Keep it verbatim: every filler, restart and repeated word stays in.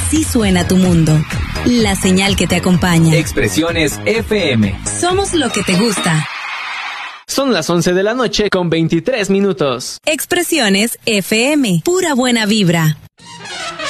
Así suena tu mundo. La señal que te acompaña. Expresiones F M. Somos lo que te gusta. Son las once de la noche con veintitrés minutos. Expresiones F M. Pura buena vibra.